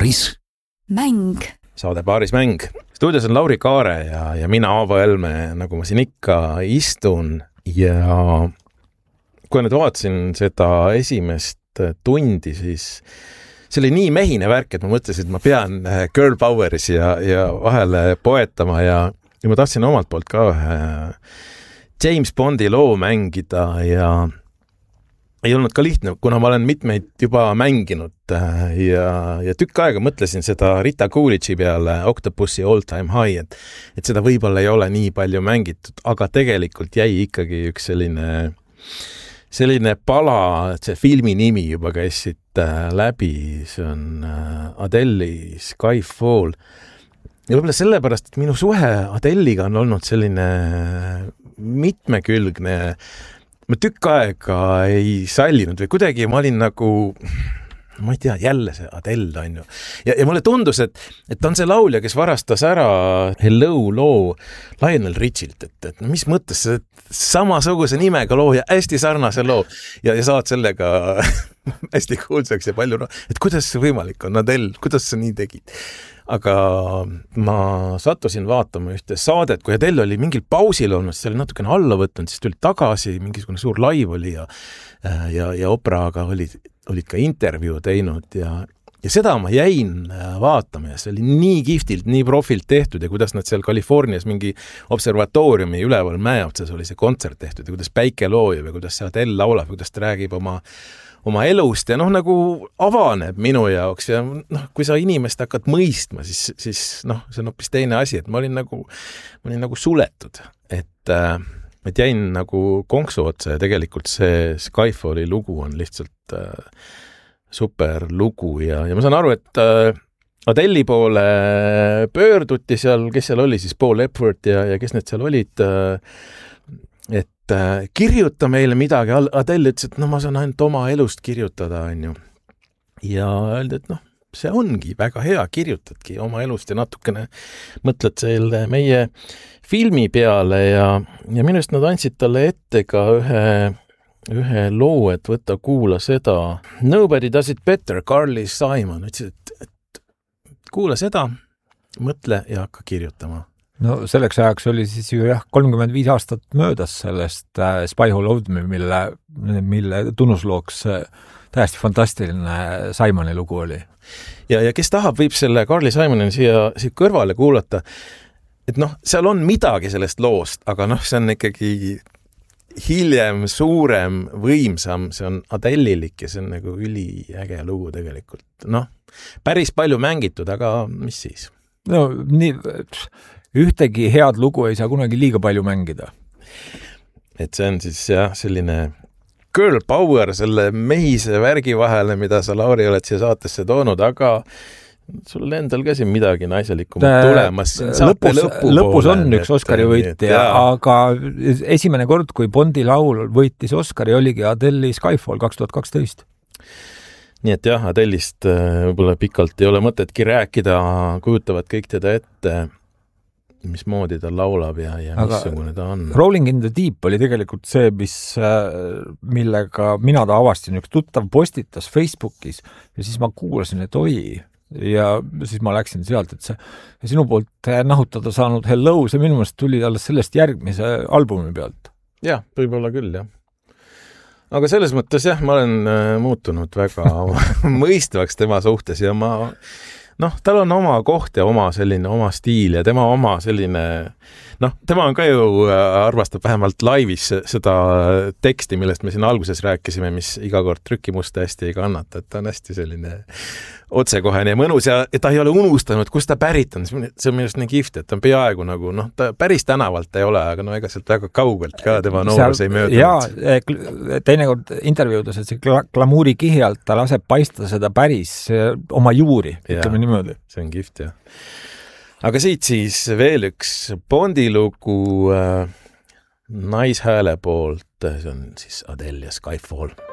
Paaris mäng. Saade Paaris mäng. Stuudios on Lauri Kaare ja mina Aavo Helme, nagu ma siin ikka istun ja kui nüüd vaatasin seda esimest tundi, siis see oli nii mehine värk, et ma mõtlesin, et ma pean Girl Poweris ja vahele poetama ja ma tahtsin omalt poolt ka James Bondi loo mängida ja ei olnud ka lihtne, kuna ma olen mitmeid juba mänginud ja tükk aega mõtlesin seda Rita Coolidge'i peale Octopussy All Time High, et seda võib-olla ei ole nii palju mängitud, aga tegelikult jäi ikkagi üks selline pala, et see filmi nimi juba käis siit läbi, see on Adele'i Skyfall. Ja võib-olla sellepärast, et minu suhe Adele'iga on olnud selline mitmekülgne, ma tükk aega ei sallinud või kuidagi ma olin nagu, ma ei tea, jälle see Adele on ju. Ja mulle tundus, et on see laulja, kes varastas ära Hello loo Lionel Richilt, et mis mõttes see samasuguse nimega loo ja hästi sarnase loo ja saad sellega hästi kuulsaks ja palju, et kuidas see võimalik on, Adele, kuidas sa nii tegid? Aga ma sattusin vaatama ühte saadet, kui Adele oli mingil pausil olnud, siis oli natukene alla võtnud, siis tuli tagasi, mingisugune suur laiv oli ja Opraaga olid ka intervjuu teinud ja seda ma jäin vaatama ja see oli nii kihvtilt, nii profilt tehtud ja kuidas nad seal Californias mingi observatooriumi üleval mäe otsas oli see kontsert tehtud ja kuidas päike loojab ja kuidas see Adele laulab ja kuidas ta räägib oma elust ja nagu avaneb minu jaoks ja kui sa inimest hakkad mõistma, siis see on hoopis teine asi, et ma olin nagu suletud, et jäin nagu konksu otsa ja tegelikult see Skyfalli lugu on lihtsalt super lugu ja ma saan aru, et Adele'i poole pöörduti seal, kes seal oli siis Paul Epworth ja kes need seal olid, et kirjuta meile midagi. Adele ütles, et ma saan ainult oma elust kirjutada, on ju. Ja öeldi, et see ongi väga hea, kirjutadki oma elust ja natukene mõtled selle meie filmi peale ja minu eest nad andsid talle ette ka ühe loo, et võtta kuula seda. Nobody Does It Better, Carly Simon ütles, et kuula seda, mõtle ja hakka kirjutama. No selleks ajaks oli siis ju 35 aastat möödas sellest Spy Who Loved Me, mille tunnuslooks täiesti fantastiline Simoni lugu oli. Ja kes tahab, võib selle Carly Simoni siia kõrvale kuulata, et seal on midagi sellest loost, aga see on ikkagi hiljem, suurem, võimsam, see on Adele'ilik ja see on nagu üliäge lugu tegelikult. Päris palju mängitud, aga mis siis? Ühtegi head lugu ei saa kunagi liiga palju mängida. Et see on siis selline girl power selle mehise värgi vahele, mida sa, Lauri, oled siia saatesse toonud, aga sul endal ka siin midagi naiselikumad tulemas. Lõpus on üks Oscari võitja, aga esimene kord, kui Bondi laul võitis Oscari, oligi Adele'i Skyfall 2012. Nii et jah, Adele'ist võib-olla pikalt ei ole mõtetki rääkida, kujutavad kõik teda ette, mismoodi ta laulab ja missugune ta on. Rolling in the Deep oli tegelikult see, millega mina ta avastasin. Üks tuttav postitas Facebookis ja siis ma kuulasin, et oi, ja siis ma läksin sealt, et see sinu poolt nahutada saanud Hello, see minu meelest tuli alles sellest järgmise albumi pealt. Jah, võib-olla küll, jah. Aga selles mõttes jah, ma olen muutunud väga mõistvaks tema suhtes ja tal on oma koht ja oma stiil ja tema oma selline, tema on ka ju arvastab vähemalt laivis seda teksti, millest me siin alguses rääkisime, mis iga kord trükimusta hästi ei kannata, et ta on hästi selline otsekohene ja mõnus ja ta ei ole unustanud, kus ta pärit on. See on minust nii kihvt, et ta on peaaegu nagu, ta päris tänavalt ei ole, aga ega sealt väga kaugelt ka tema noorus ei möödunud. Ja teinekord intervjuudes, et see glamuuri kihjalt ta laseb paista seda päris oma juuri, ütleme niimoodi. See on kihvt, jah. Aga siit siis veel üks Bondi lugu naishääle poolt, see on siis Adele ja Skyfall.